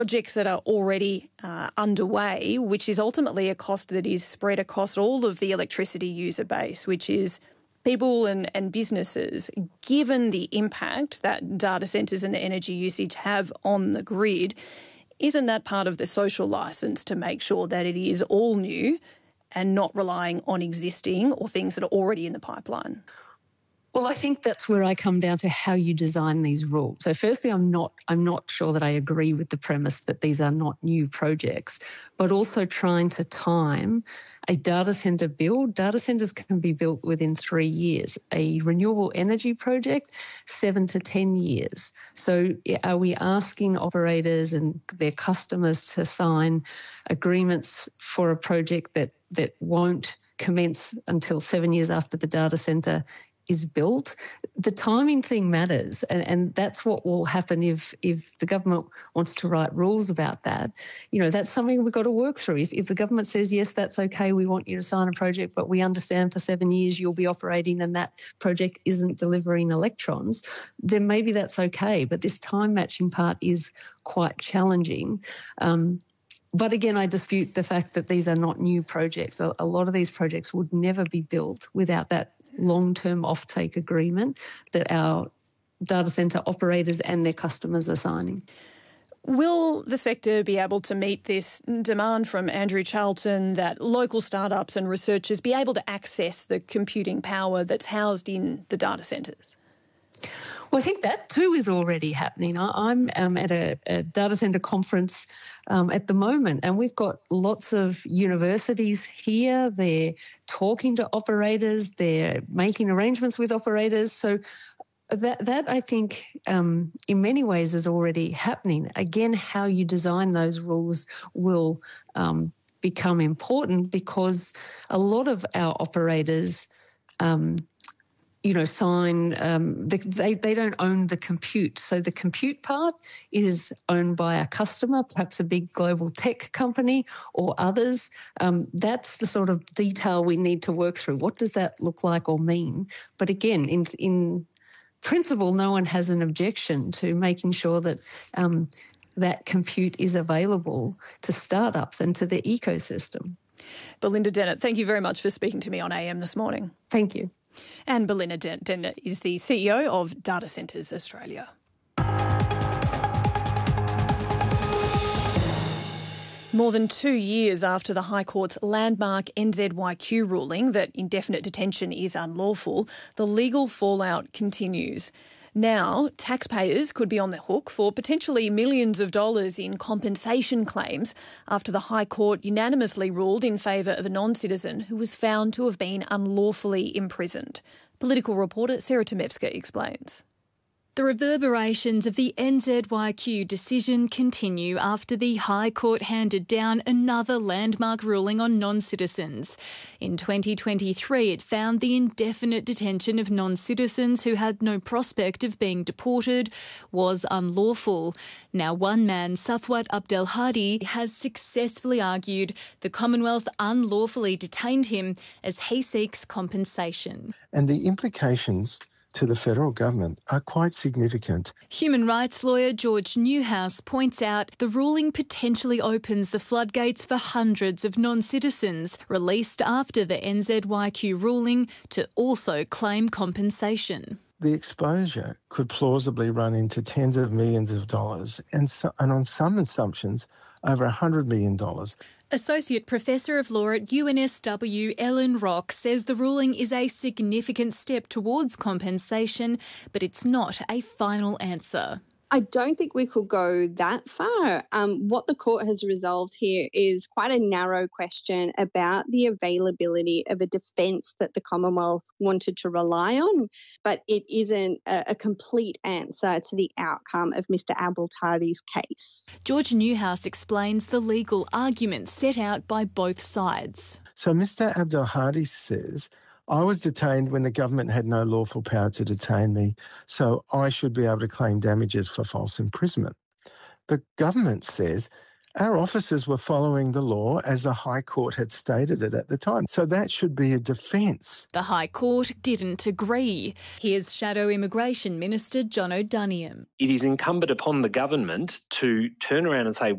Projects that are already underway, which is ultimately a cost that is spread across all of the electricity user base, which is people and businesses, given the impact that data centres and the energy usage have on the grid. Isn't that part of the social licence to make sure that it is all new and not relying on existing or things that are already in the pipeline? Well, I think that's where I come down to how you design these rules. So firstly, I'm not sure that I agree with the premise that these are not new projects, but also trying to time a data centre build. Data centres can be built within 3 years. A renewable energy project, 7 to 10 years. So are we asking operators and their customers to sign agreements for a project that won't commence until 7 years after the data centre is built? The timing thing matters, and that's what will happen if the government wants to write rules about that. That's something we've got to work through. If the government says, yes, that's okay, we want you to sign a project, but we understand for 7 years you'll be operating and that project isn't delivering electrons, then maybe that's okay. But this time matching part is quite challenging. But again, I dispute the fact that these are not new projects. A lot of these projects would never be built without that long-term offtake agreement that our data centre operators and their customers are signing. Will the sector be able to meet this demand from Andrew Charlton that local startups and researchers be able to access the computing power that's housed in the data centres? Well, I think that too is already happening. I'm at a data centre conference at the moment, and we've got lots of universities here. They're talking to operators, they're making arrangements with operators. So that I think in many ways is already happening. Again, how you design those rules will become important, because a lot of our operators sign, they don't own the compute. So the compute part is owned by a customer, perhaps a big global tech company or others. That's the sort of detail we need to work through. What does that look like or mean? But again, in principle, no one has an objection to making sure that that compute is available to startups and to the ecosystem. Belinda Dennett, thank you very much for speaking to me on AM this morning. Thank you. And Belinda Dennett is the CEO of Data Centres Australia. More than 2 years after the High Court's landmark NZYQ ruling that indefinite detention is unlawful, the legal fallout continues. Now, taxpayers could be on the hook for potentially millions of dollars in compensation claims after the High Court unanimously ruled in favour of a non-citizen who was found to have been unlawfully imprisoned. Political reporter Sarah Tomevska explains. The reverberations of the NZYQ decision continue after the High Court handed down another landmark ruling on non-citizens. In 2023, it found the indefinite detention of non-citizens who had no prospect of being deported was unlawful. Now, one man, Safwat Abdelhadi, has successfully argued the Commonwealth unlawfully detained him as he seeks compensation. And the implications to the federal government are quite significant. Human rights lawyer George Newhouse points out the ruling potentially opens the floodgates for hundreds of non-citizens released after the NZYQ ruling to also claim compensation. The exposure could plausibly run into tens of millions of dollars and on some assumptions over $100 million. Associate Professor of Law at UNSW Ellen Rock says the ruling is a significant step towards compensation, but it's not a final answer. I don't think we could go that far. What the court has resolved here is quite a narrow question about the availability of a defence that the Commonwealth wanted to rely on, but it isn't a complete answer to the outcome of Mr Abdelhadi's case. George Newhouse explains the legal arguments set out by both sides. So Mr Abdelhadi says, I was detained when the government had no lawful power to detain me, so I should be able to claim damages for false imprisonment. The government says Our officers were following the law as the High Court had stated it at the time. So that should be a defence. The High Court didn't agree. Here's Shadow Immigration Minister John O'Doniam. It is incumbent upon the government to turn around and say,